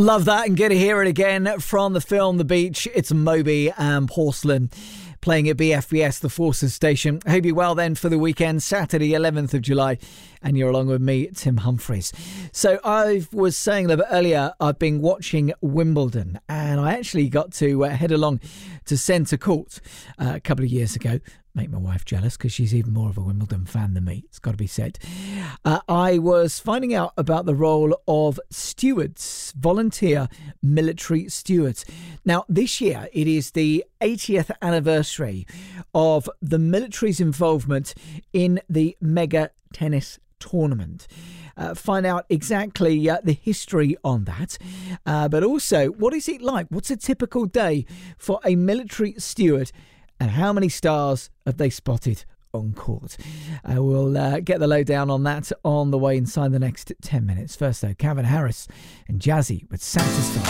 Love that, and get to hear it again from the film The Beach. It's Moby and Porcelain playing at BFBS, the Forces Station. I hope you're well then for the weekend, Saturday 11th of July, and you're along with me, Tim Humphreys. So I was saying a little bit earlier, I've been watching Wimbledon, and I actually got to head along to Centre Court a couple of years ago. Make my wife jealous because she's even more of a Wimbledon fan than me, it's got to be said. I was finding out about the role of stewards, volunteer military stewards. Now, this year it is the 80th anniversary of the military's involvement in the mega tennis tournament. Find out exactly the history on that, but also what is it like? What's a typical day for a military steward? And how many stars have they spotted on court? We'll get the lowdown on that on the way inside the next 10 minutes. First, though, Calvin Harris and Jazzy with Satisfied.